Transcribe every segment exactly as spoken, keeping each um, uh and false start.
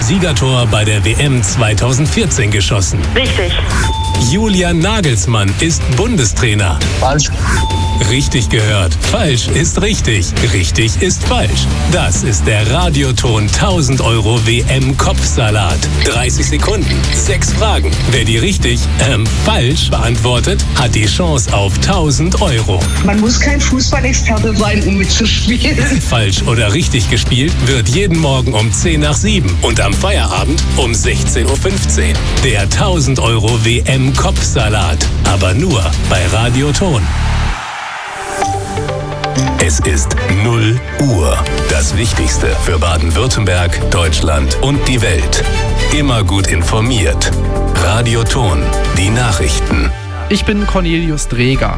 Siegertor bei der W M zweitausendvierzehn geschossen. Richtig. Julian Nagelsmann ist Bundestrainer. Falsch. Richtig gehört. Falsch ist richtig. Richtig ist falsch. Das ist der Radioton tausend Euro W M-Kopfsalat. dreißig Sekunden, sechs Fragen. Wer die richtig, ähm, falsch beantwortet, hat die Chance auf tausend Euro. Man muss kein Fußballexperte sein, um mitzuspielen. Falsch oder richtig gespielt wird jeden Morgen um zehn nach sieben und am Feierabend um sechzehn Uhr fünfzehn. Der tausend Euro W M-Kopfsalat. Aber nur bei Radioton. Es ist null Uhr. Das Wichtigste für Baden-Württemberg, Deutschland und die Welt. Immer gut informiert. Radioton. Die Nachrichten. Ich bin Cornelius Dreger.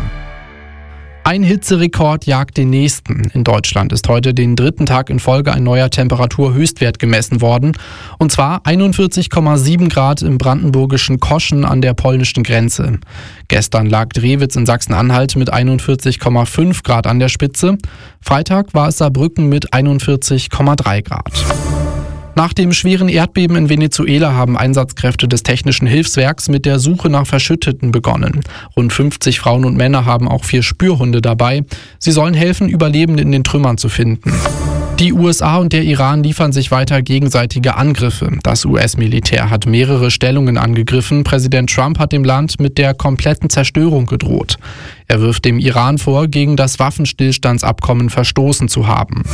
Ein Hitzerekord jagt den nächsten. In Deutschland ist heute den dritten Tag in Folge ein neuer Temperaturhöchstwert gemessen worden. Und zwar einundvierzig Komma sieben Grad im brandenburgischen Koschen an der polnischen Grenze. Gestern lag Drewitz in Sachsen-Anhalt mit einundvierzig Komma fünf Grad an der Spitze. Freitag war es Saarbrücken mit einundvierzig Komma drei Grad. Nach dem schweren Erdbeben in Venezuela haben Einsatzkräfte des Technischen Hilfswerks mit der Suche nach Verschütteten begonnen. Rund fünfzig Frauen und Männer haben auch vier Spürhunde dabei. Sie sollen helfen, Überlebende in den Trümmern zu finden. Die U S A und der Iran liefern sich weiter gegenseitige Angriffe. Das U S-Militär hat mehrere Stellungen angegriffen. Präsident Trump hat dem Land mit der kompletten Zerstörung gedroht. Er wirft dem Iran vor, gegen das Waffenstillstandsabkommen verstoßen zu haben.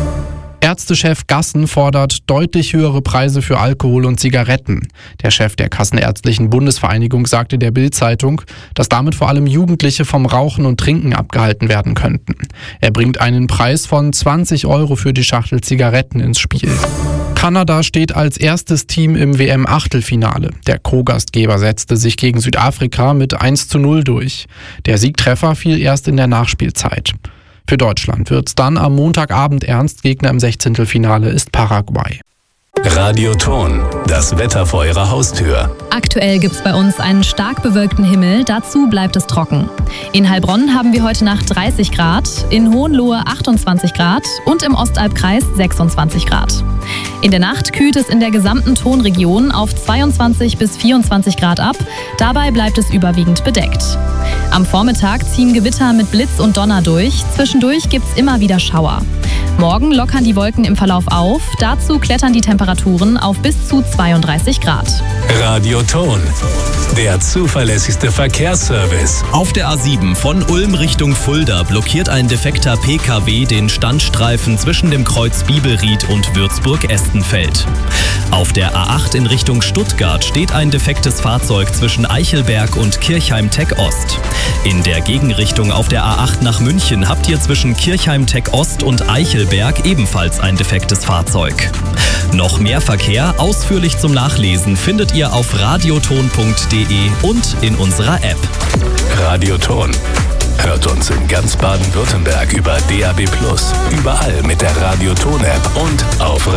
Ärztechef Gassen fordert deutlich höhere Preise für Alkohol und Zigaretten. Der Chef der Kassenärztlichen Bundesvereinigung sagte der Bild-Zeitung, dass damit vor allem Jugendliche vom Rauchen und Trinken abgehalten werden könnten. Er bringt einen Preis von zwanzig Euro für die Schachtel Zigaretten ins Spiel. Kanada steht als erstes Team im W M-Achtelfinale. Der Co-Gastgeber setzte sich gegen Südafrika mit eins zu null durch. Der Siegtreffer fiel erst in der Nachspielzeit. Für Deutschland wird's dann am Montagabend ernst. Gegner im Sechzehntelfinale ist Paraguay. Radioton. Das Wetter vor Ihrer Haustür. Aktuell gibt's bei uns einen stark bewölkten Himmel, dazu bleibt es trocken. In Heilbronn haben wir heute Nacht dreißig Grad, in Hohenlohe achtundzwanzig Grad und im Ostalbkreis sechsundzwanzig Grad. In der Nacht kühlt es in der gesamten Tonregion auf zweiundzwanzig bis vierundzwanzig Grad ab, dabei bleibt es überwiegend bedeckt. Am Vormittag ziehen Gewitter mit Blitz und Donner durch, zwischendurch gibt's immer wieder Schauer. Morgen lockern die Wolken im Verlauf auf, dazu klettern die Temperaturen auf bis zu zweiunddreißig Grad. Radioton, der zuverlässigste Verkehrsservice. Auf der A sieben von Ulm Richtung Fulda blockiert ein defekter P K W den Standstreifen zwischen dem Kreuz Bibelried und Würzburg-Estenfeld. Auf der A acht in Richtung Stuttgart steht ein defektes Fahrzeug zwischen Eichelberg und Kirchheim-Tech Ost. In der Gegenrichtung auf der A acht nach München habt ihr zwischen Kirchheim-Tech Ost und Eichelberg ebenfalls ein defektes Fahrzeug. Noch mehr Verkehr ausführlich zum Nachlesen findet ihr auf radioton punkt de und in unserer App. Radioton. Hört uns in ganz Baden-Württemberg über D A B plus, überall mit der Radioton-App und auf